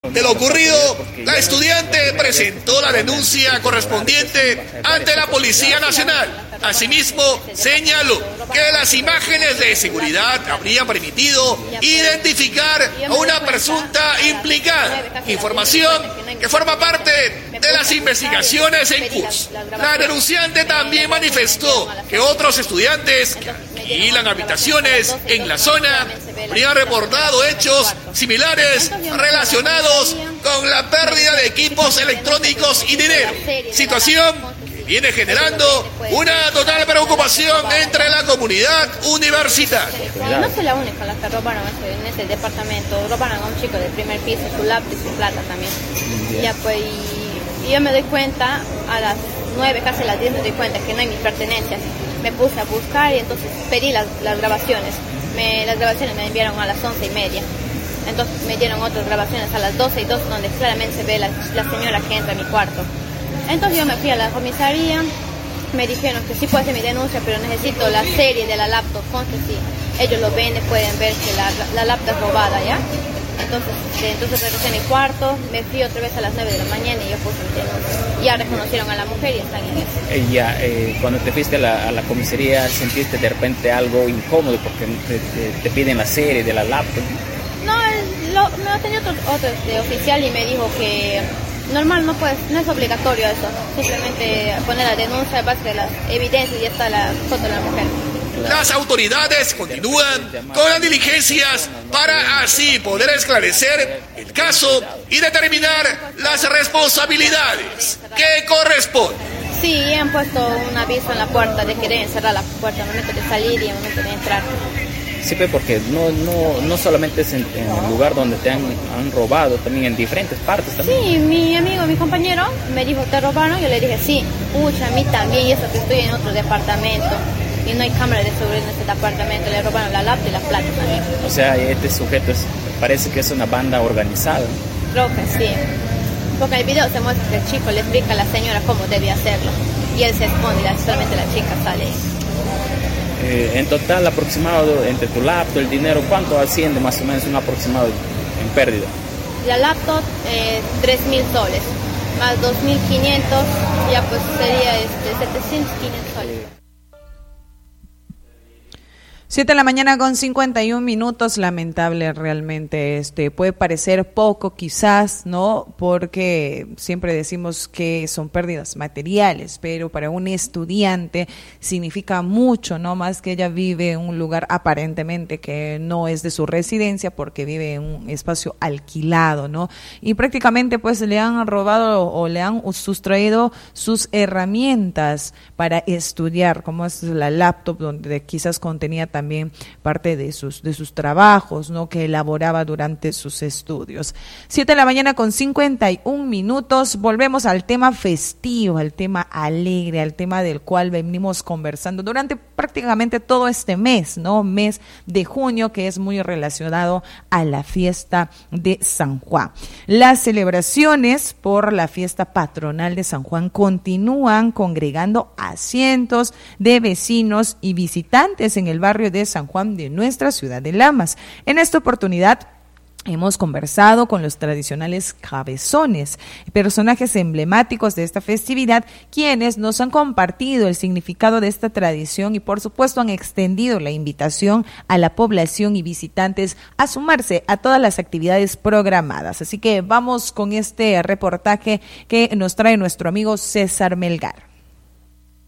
De lo ocurrido, la estudiante presentó la denuncia correspondiente ante la Policía Nacional. Asimismo, señaló que las imágenes de seguridad habrían permitido identificar a una presunta implicada, información que forma parte de las investigaciones en curso. La denunciante también manifestó que otros estudiantes que alquilan habitaciones en la zona habrían reportado hechos similares relacionados con la pérdida de equipos electrónicos y dinero, situación que viene generando una total preocupación entre la comunidad universitaria. No soy la única la que robaron en ese departamento. Robaron a un chico del primer piso, su lápiz y su plata también. Ya pues, y yo me doy cuenta a las 9, casi a las 10 me doy cuenta que no hay mis pertenencias. Me puse a buscar y entonces pedí las grabaciones. Las grabaciones me enviaron a las 11:30. Entonces me dieron otras grabaciones a las 12:02 donde claramente se ve la señora que entra a mi cuarto. Entonces yo me fui a la comisaría, me dijeron que sí puedo hacer mi denuncia, pero necesito la serie de la laptop, porque si ellos lo venden pueden ver que la laptop es robada, ¿ya? Entonces regresé a mi cuarto, me fui otra vez a las 9 de la mañana y yo puse mi denuncia. Ya reconocieron a la mujer y están en eso. Cuando te fuiste a la comisaría, ¿sentiste de repente algo incómodo porque te piden la serie de la laptop? No, me tenía otro oficial y me dijo que normal, no es obligatorio eso. Simplemente poner la denuncia a base de las evidencias y ya está la foto de la mujer. Las autoridades continúan con las diligencias para así poder esclarecer el caso y determinar las responsabilidades que corresponden. Sí, han puesto un aviso en la puerta de que deben cerrar la puerta al momento de salir y al momento de entrar. Sí, porque no solamente es en el lugar donde te han robado, también en diferentes partes también. Sí, mi compañero me dijo, ¿te robaron? Yo le dije, sí, a mí también, y eso que estoy en otro departamento. Y no hay cámara de seguridad en este apartamento, le robaron la laptop y la plata también. O sea, este sujeto parece que es una banda organizada. Creo que sí, porque en el video se muestra que el chico le explica a la señora cómo debe hacerlo, y él se esconde y solamente la chica sale. En total, aproximado, entre tu laptop, el dinero, ¿cuánto asciende más o menos un aproximado en pérdida? La laptop, 3.000 soles, más 2.500, ya pues sería 700, 500 soles. 7:51 a.m. Lamentable realmente, puede parecer poco quizás, ¿no? Porque siempre decimos que son pérdidas materiales, pero para un estudiante significa mucho, ¿no? Más que ella vive en un lugar aparentemente que no es de su residencia porque vive en un espacio alquilado, ¿no? Y prácticamente pues le han robado o le han sustraído sus herramientas para estudiar, como es la laptop donde quizás contenía también parte de sus trabajos, ¿no? Que elaboraba durante sus estudios. 7:51 a.m. Volvemos al tema festivo, al tema alegre, al tema del cual venimos conversando durante prácticamente todo este mes, ¿no? Mes de junio, que es muy relacionado a la fiesta de San Juan. Las celebraciones por la fiesta patronal de San Juan continúan congregando a cientos de vecinos y visitantes en el barrio de San Juan de nuestra ciudad de Lamas. En esta oportunidad hemos conversado con los tradicionales cabezones, personajes emblemáticos de esta festividad, quienes nos han compartido el significado de esta tradición y por supuesto han extendido la invitación a la población y visitantes a sumarse a todas las actividades programadas. Así que vamos con este reportaje que nos trae nuestro amigo César Melgar.